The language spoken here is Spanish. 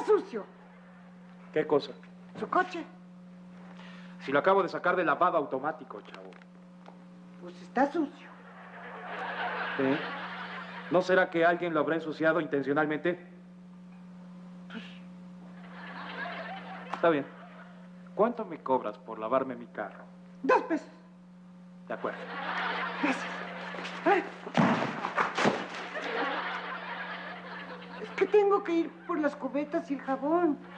sucio. ¿Qué cosa? Su coche. Si lo acabo de sacar del lavado automático, chavo. Pues está sucio. ¿Sí? ¿No será que alguien lo habrá ensuciado intencionalmente? Está bien. ¿Cuánto me cobras por lavarme mi carro? 2 pesos. De acuerdo. Gracias. Ay. Es que tengo que ir por las cubetas y el jabón.